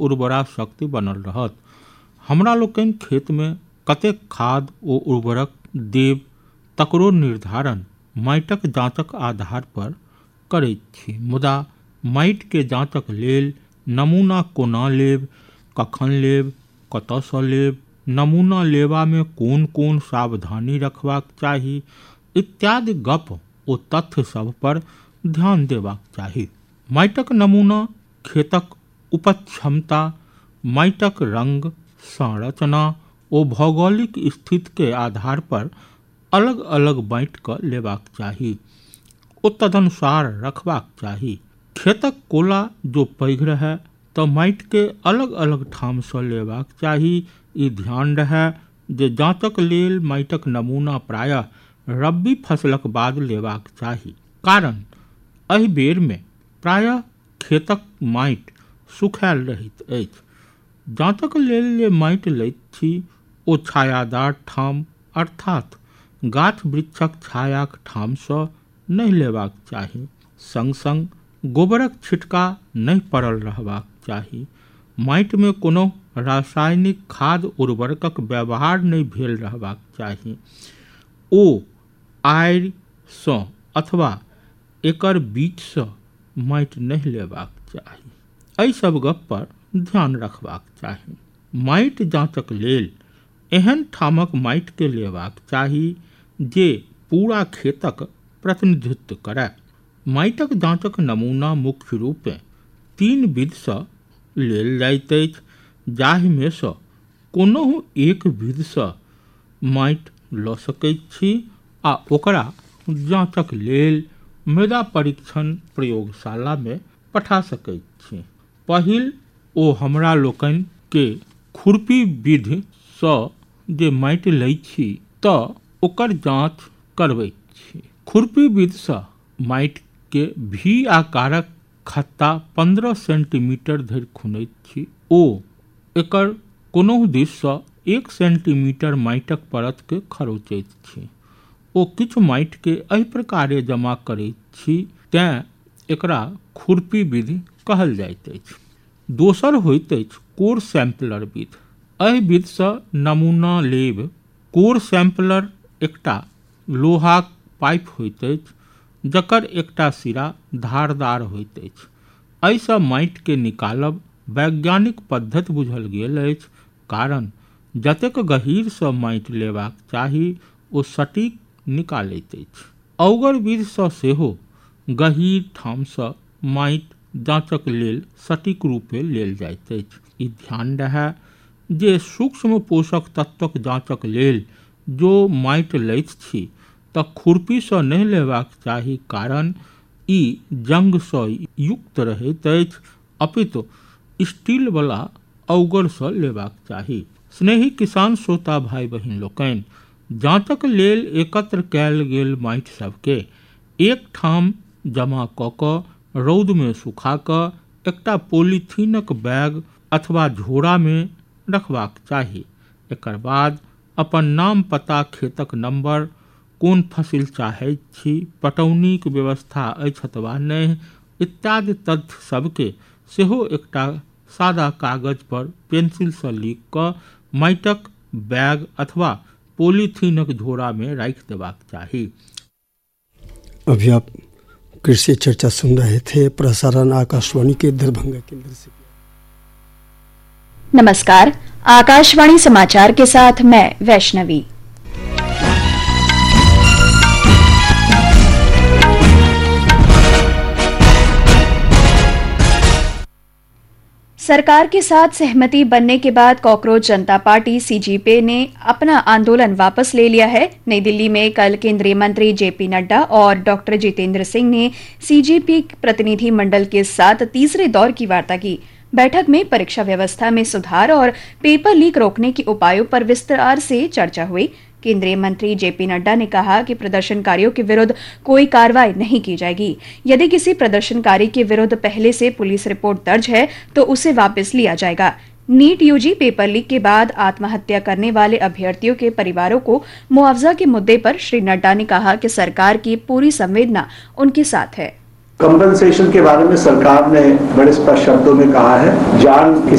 उर्वरा शक्ति बनल रहत। हमरा लोकनि खेत में कतेक खाद ओ उर्वरक देब तकरो निर्धारण माटिक जांचक आधार पर करैत छी। मुदा माटि के जांचक लेल नमूना कोना लेब, कखन लेब, कतयसँ लेब, नमूना लेबा में कोन कोन सावधानी रखबाक चाही इत्यादि गप ओ तथ्य सब पर ध्यान देबाक चाही। माटिक नमूना खेतक उपज क्षमता, माटिक रंग, संरचना ओ भौगोलिक स्थिति के आधार पर अलग अलग बाँटि कऽ लेबाक चाही ओ तदनुसार रखबाक चाही। खेतक कोला जो पैघ रहै तऽ माटि के अलग अलग ठामसँ लेबाक चाही। ई ध्यान रहै जे जांचक लेल माटिक नमूना प्रायः रब्बी फसलक बाद लेबाक चाही, कारण एहि बेर में प्रायः खेतक माटि सुखायल रहैत अछि। जांचक लेल जे माटि लैत छी ओ छायादार ठाम अर्थात गाछ वृक्षक छायाक ठामसँ नहि लेबाक चाही। संग संग गोबरक छिटका नहि पड़ल रहबाक चाही। माटि में कोनो रासायनिक खाद उर्वरकक व्यवहार नहि भेल रहबाक चाही। ओ आड़िसँ अथवा एकर बीचसँ माटि नहि लेबाक चाही। एहि सब गप पर ध्यान रखबाक चाही। माटि जांचक लेल एहन ठामक माटि के लेबाक चाही जे पूरा खेतक प्रतिनिधित्व करय। माटिक जांचक नमूना मुख्य रूपें 3 विधिसँ लेल जाइत अछि, जाहि में सँ कोनोहु एक विधिसँ माटि लऽ सकैत छी आ ओकरा जांचक लेल मृदा परीक्षण प्रयोगशाला में पठा सकैत छी। पहिल ओ हमरा लोकनि के खुरपी विधिसँ जे माटि लैत छी तऽ ओकर जांच करबैत छी। खुरपी विधिसँ माटि के भी आकारक खत्ता 15 सेंटीमीटर धरि खुनैत छी। ओ एकर कोनोहु दिससँ 1 सेंटीमीटर माटिक परत के खरोचैत छी। ओ किछु माटि के एहि प्रकारे जमा करैत छी, तें एकरा खुरपी विधि कहल जाइत अछि। दोसर होइत अछि कोर सैंपलर विधि। एहि विधिसँ नमूना लेब। कोर सैंपलर एकटा लोहाक पाइप होइत अछि जकर एकटा सिरा धारदार होइत अछि। एहिसँ माटि के निकालब वैज्ञानिक पद्धति बुझल गेल अछि, कारण जतेक गहींरसँ माटि लेबाक चाही ओ सटीक निकालैत अछि। औगर विधिसँ सेहो गहींर ठामसँ माटि जांचक लेल सटीक रूपे लेल जाइत अछि। ई ध्यान रहै जे सूक्ष्म पोषक तत्वक जांचक लेल जो माटि लैत छी तऽ खुरपीसँ नहि लेबाक चाही, कारण ई जंगसँ युक्त रहैत अछि, अपितु स्टील वाला औगरसँ लेबाक चाही। स्नेही किसान श्रोता भाई बहिन लोकनि, जांचक लेल एकत्र कयल गेल माटि सबके एक ठाम जमा कऽ कऽ रौद में सुखा कऽ एकटा पॉलीथीनक बैग अथवा झोरा में रखबाक चाही। एकर बाद अपन नाम, पता, खेतक नंबर, कोन फसिल चाहैत छी, पटौनीक व्यवस्था अछि अथवा नहि इत्यादि तथ्य सबके सेहो एकटा सादा कागज पर पेंसिलसँ लिख कऽ माटिक बैग अथवा पॉलीथीनक झोरा में राखि देबाक चाही। अभी आप कृषि चर्चा सुन रहे थे। प्रसारण आकाशवाणी के दरभंगा केंद्र से। नमस्कार, आकाशवाणी समाचार के साथ मैं वैष्णवी। सरकार के साथ सहमति बनने के बाद कॉकरोच जनता पार्टी सीजेपी ने अपना आंदोलन वापस ले लिया है। नई दिल्ली में कल केंद्रीय मंत्री जेपी नड्डा और डॉक्टर जितेंद्र सिंह ने सीजेपी प्रतिनिधि मंडल के साथ तीसरे दौर की वार्ता की। बैठक में परीक्षा व्यवस्था में सुधार और पेपर लीक रोकने के उपायों पर विस्तार से चर्चा हुई। केंद्रीय मंत्री जेपी नड्डा ने कहा कि प्रदर्शनकारियों के विरुद्ध कोई कार्रवाई नहीं की जाएगी। यदि किसी प्रदर्शनकारी के विरुद्ध पहले से पुलिस रिपोर्ट दर्ज है तो उसे वापस लिया जाएगा। नीट यूजी पेपर लीक के बाद आत्महत्या करने वाले अभ्यर्थियों के परिवारों को मुआवजा के मुद्दे पर श्री नड्डा ने कहा कि सरकार की पूरी संवेदना उनके साथ है। कंपनसेशन के बारे में सरकार ने बड़े स्पष्ट शब्दों में कहा है, जान